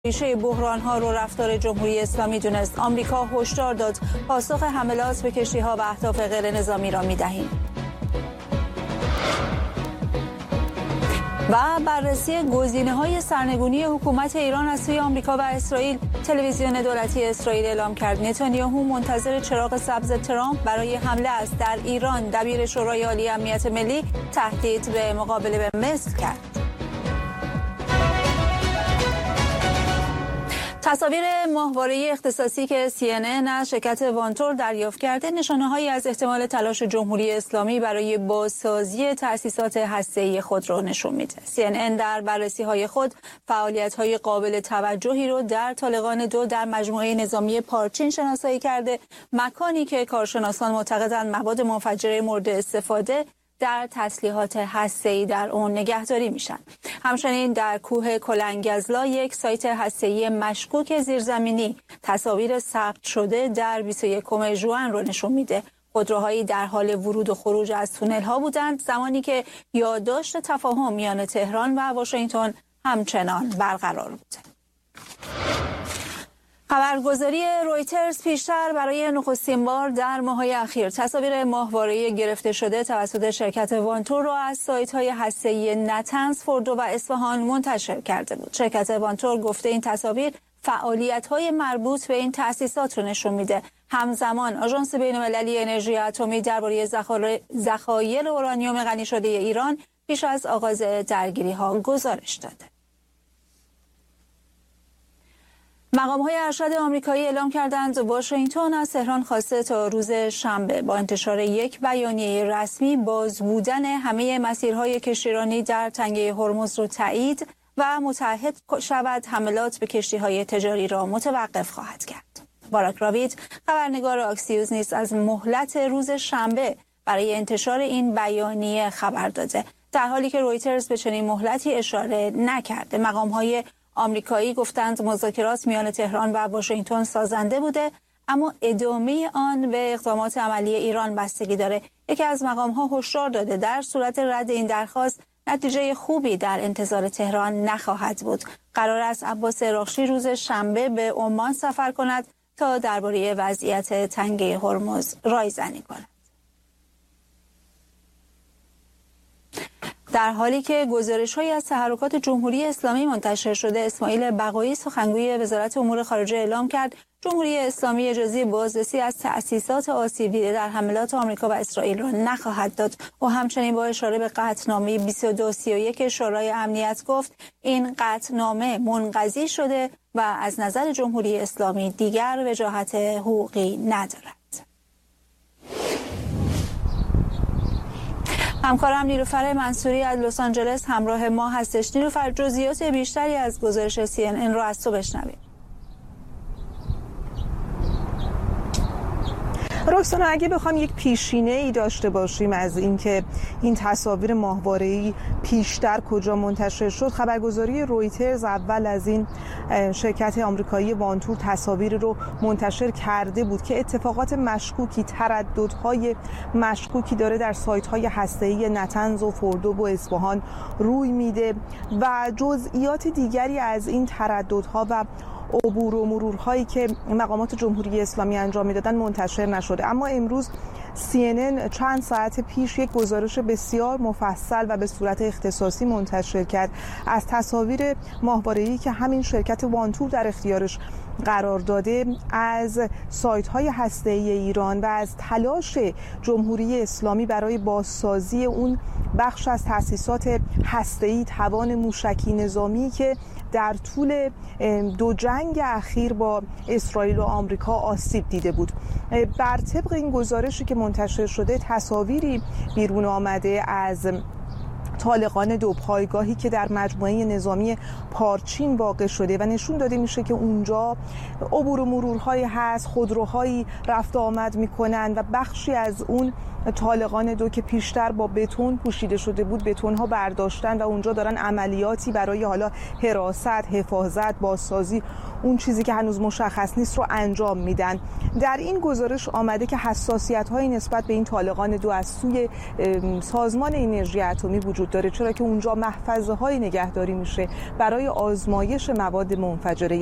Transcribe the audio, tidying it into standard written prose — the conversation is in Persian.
ریشه بحران‌ها رو رفتار جمهوری اسلامی دونست. آمریکا هشدار داد پاسخ حملات به کشتی‌ها و اهداف غیر نظامی را می‌دهیم. و بررسی گزینه‌های سرنگونی حکومت ایران از سوی آمریکا و اسرائیل. تلویزیون دولتی اسرائیل اعلام کرد نتانیاهو منتظر چراغ سبز ترامپ برای حمله است. در ایران دبیر شورای عالی امنیت ملی تهدید به مقابله به مصر کرد. تصاویر ماهواره اختصاصی که CNN از شرکت وانتور دریافت کرده نشانه‌هایی از احتمال تلاش جمهوری اسلامی برای بازسازی تأسیسات هسته‌ای خود را نشون میده. CNN در بررسی‌های خود فعالیت‌های قابل توجهی رو در طالقان 2 در مجموعه نظامی پارچین شناسایی کرده، مکانی که کارشناسان معتقدند مواد منفجره مورد استفاده در تسلیحات هسته‌ای در اون نگهداری میشن. همچنین در کوه کلنگزلا یک سایت هسته‌ای مشکوک زیرزمینی تصاویر ثبت شده در 21 ژوئن رو نشون میده. خودروهایی در حال ورود و خروج از تونل‌ها بودند زمانی که یادداشت تفاهم میان تهران و واشنگتن همچنان برقرار بوده. خبرگزاری رویترز پیشتر برای نخستین بار در ماه‌های اخیر تصاویر ماهواره گرفته شده توسط شرکت وانتور را از سایت‌های هسته‌ای نتنز، فوردو و اصفهان منتشر کرده بود. شرکت وانتور گفته این تصاویر فعالیت‌های مربوط به این تأسیسات رو نشون میده. همزمان آژانس بین‌المللی انرژی اتمی درباره ذخایر اورانیوم غنی شده ایران پیش از آغاز درگیری‌ها گزارش داده. مقام‌های ارشد آمریکایی اعلام کردند واشنگتن از تهران خواسته تا روز شنبه با انتشار یک بیانیه رسمی باز بودن همه مسیرهای کشتیرانی در تنگه هرمز را تایید و متعهد شود حملات به کشتی‌های تجاری را متوقف خواهد کرد. باراک راوید خبرنگار آکسیوس نیز از مهلت روز شنبه برای انتشار این بیانیه خبر داده، در حالی که رویترز به چنین مهلتی اشاره نکرده. مقام‌های آمریکایی گفتند مذاکرات میان تهران و واشنگتن سازنده بوده، اما ادامه آن به اقدامات عملی ایران بستگی داره. یکی از مقام‌ها هشدار داده در صورت رد این درخواست نتیجه خوبی در انتظار تهران نخواهد بود. قرار است عباس اراغچی روز شنبه به عمان سفر کند تا درباره وضعیت تنگه هرمز رایزنی کند. در حالی که گزارش‌هایی از تحرکات جمهوری اسلامی منتشر شده، اسماعیل بقایی سخنگوی وزارت امور خارجه اعلام کرد جمهوری اسلامی اجازه بازرسی از تأسیسات آسیب دیده در حملات آمریکا و اسرائیل را نخواهد داد. و همچنین با اشاره به قطعنامه 2231 شورای امنیت گفت این قطعنامه منقضی شده و از نظر جمهوری اسلامی دیگر وجاهت حقوقی ندارد. همکارم نیلوفر منصوری از لس آنجلس همراه ما هستش. نیلوفر، جزئیات بیشتری از گزارش CNN رو از تو بشنویم. رکسانا، اگه بخوام یک پیشینه ای داشته باشیم از اینکه این تصاویر ماهواره‌ای پیشتر کجا منتشر شد، خبرگزاری رویترز اول از این شرکت آمریکایی وانتور تصاویر رو منتشر کرده بود که اتفاقات مشکوکی، ترددهای مشکوکی داره در سایت‌های هسته‌ای نتنز و فوردو و اصفهان روی میده و جزئیات دیگری از این ترددها و عبور و مرورهایی که مقامات جمهوری اسلامی انجام میدادن منتشر نشده. اما امروز CNN چند ساعت پیش یک گزارش بسیار مفصل و به صورت اختصاصی منتشر کرد از تصاویر ماهواره‌ای که همین شرکت وانتور در اختیارش قرار داده از سایت‌های هسته‌ای ایران و از تلاش جمهوری اسلامی برای بازسازی اون بخش از تأسیسات هسته‌ای توان موشکی نظامی که در طول دو جنگ اخیر با اسرائیل و آمریکا آسیب دیده بود. بر طبق این گزارشی که منتشر شده تصاویری بیرون آمده از طالقان 2 پایگاهی که در مجموعه نظامی پارچین واقع شده و نشون داده میشه که اونجا عبور و مرورهایی هست، خودروهایی رفت و آمد میکنن و بخشی از اون طالقان 2 که پیشتر با بتون پوشیده شده بود بتونها برداشتن و اونجا دارن عملیاتی برای حالا حراست، حفاظت، بازسازی اون چیزی که هنوز مشخص نیست رو انجام میدن. در این گزارش آمده که حساسیت‌هایی نسبت به این طالقان 2 از سوی سازمان انرژی اتمی وجود داره، چرا که اونجا محفظه‌های نگهداری میشه برای آزمایش مواد منفجره.